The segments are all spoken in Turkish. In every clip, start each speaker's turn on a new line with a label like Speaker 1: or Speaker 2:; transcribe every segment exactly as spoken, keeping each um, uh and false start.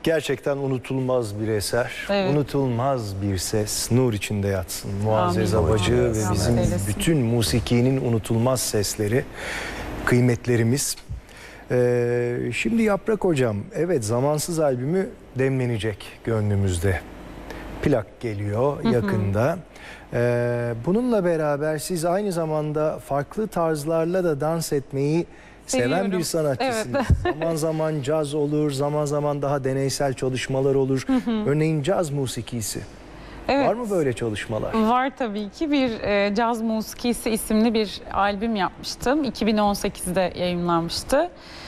Speaker 1: Gerçekten unutulmaz bir eser,
Speaker 2: Evet.
Speaker 1: unutulmaz bir ses. Nur içinde yatsın Muazzez
Speaker 2: Amin.
Speaker 1: Abacı
Speaker 2: Amin.
Speaker 1: ve
Speaker 2: Rahmet
Speaker 1: bizim
Speaker 2: eylesin.
Speaker 1: bütün musikinin unutulmaz sesleri, kıymetlerimiz. Ee, şimdi Yaprak Hocam, evet Zamansız albümü demlenecek gönlümüzde. Plak geliyor yakında. Ee, bununla beraber siz aynı zamanda farklı tarzlarla da dans etmeyi seven
Speaker 2: Seviyorum.
Speaker 1: bir sanatçısınız.
Speaker 2: Evet.
Speaker 1: Zaman zaman caz olur, zaman zaman daha deneysel çalışmalar olur. Örneğin caz musikisi.
Speaker 2: Evet.
Speaker 1: Var mı böyle çalışmalar?
Speaker 2: Var tabii ki. Bir e, Caz Musikisi isimli bir albüm yapmıştım. iki bin on sekizde yayınlanmıştı.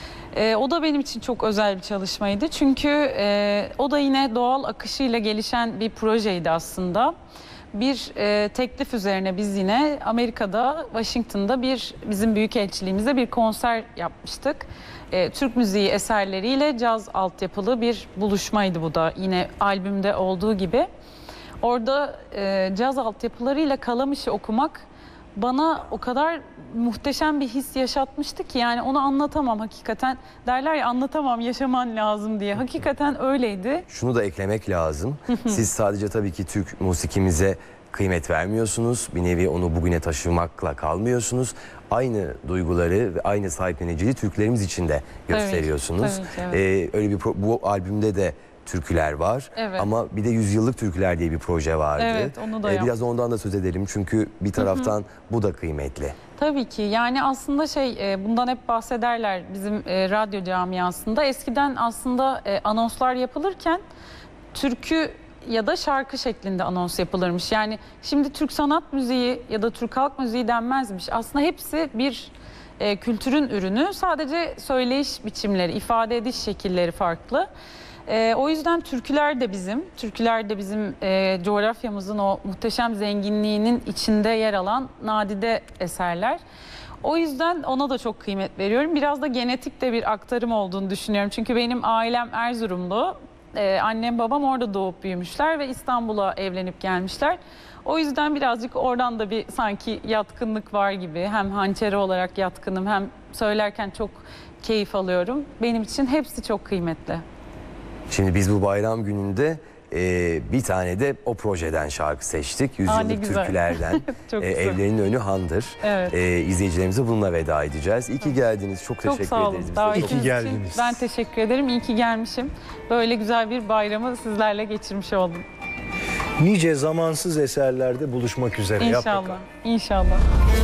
Speaker 2: E, o da benim için çok özel bir çalışmaydı. Çünkü e, o da yine doğal akışıyla gelişen bir projeydi aslında. Bir e, teklif üzerine biz yine Amerika'da, Washington'da bir bizim büyükelçiliğimizde bir konser yapmıştık. E, Türk müziği eserleriyle caz altyapılı bir buluşmaydı bu da. Yine albümde olduğu gibi. Orada e, caz altyapılarıyla Kalamış'ı okumak bana o kadar muhteşem bir his yaşatmıştı ki yani onu anlatamam hakikaten. Derler ya anlatamam, yaşaman lazım diye. Hakikaten öyleydi.
Speaker 3: Şunu da eklemek lazım. Siz sadece tabii ki Türk musikimize kıymet vermiyorsunuz. Bir nevi onu bugüne taşımakla kalmıyorsunuz. Aynı duyguları ve aynı sahipleniciliği Türklerimiz için de gösteriyorsunuz.
Speaker 2: Tabii ki, tabii ki, evet.
Speaker 3: Ee, öyle bir pro- bu albümde de türküler var.
Speaker 2: Evet.
Speaker 3: Ama bir de Yüzyıllık Türküler diye bir proje vardı.
Speaker 2: Evet, onu da
Speaker 3: Ee,
Speaker 2: yaptım.
Speaker 3: biraz ondan da söz edelim. Çünkü bir taraftan bu da kıymetli.
Speaker 2: Tabii ki yani aslında şey e, bundan hep bahsederler bizim e, radyo camiasında. Eskiden aslında e, anonslar yapılırken türkü ya da şarkı şeklinde anons yapılırmış. Yani şimdi Türk sanat müziği ya da Türk halk müziği denmezmiş. Aslında hepsi bir e, kültürün ürünü. Sadece söyleyiş biçimleri, ifade ediş şekilleri farklı. E, o yüzden türküler de bizim, türküler de bizim e, coğrafyamızın o muhteşem zenginliğinin içinde yer alan nadide eserler. O yüzden ona da çok kıymet veriyorum. Biraz da genetik de bir aktarım olduğunu düşünüyorum. Çünkü benim ailem Erzurumlu. Ee, annem babam orada doğup büyümüşler ve İstanbul'a evlenip gelmişler. O yüzden birazcık oradan da bir sanki yatkınlık var gibi. Hem hançeri olarak yatkınım hem söylerken çok keyif alıyorum. Benim için hepsi çok kıymetli.
Speaker 3: Şimdi biz bu bayram gününde e, bir tane de o projeden şarkı seçtik.
Speaker 2: Aa, ne
Speaker 3: Yüzyıllık
Speaker 2: güzel.
Speaker 3: türkülerden.
Speaker 2: Çok
Speaker 3: e,
Speaker 2: güzel.
Speaker 3: Evlerinin önü handır.
Speaker 2: Evet.
Speaker 3: E, izleyicilerimize bununla veda edeceğiz. İyi ki geldiniz. Çok teşekkür
Speaker 2: Çok sağ olun.
Speaker 3: ederiz. Biz de
Speaker 2: Davetiniz
Speaker 3: çok-
Speaker 1: İyi ki
Speaker 2: için
Speaker 1: geldiniz.
Speaker 2: Ben teşekkür ederim. İyi ki gelmişim. Böyle güzel bir bayramı sizlerle geçirmiş oldum.
Speaker 1: Nice zamansız eserlerde buluşmak üzere. Yaprak
Speaker 2: İnşallah. İnşallah.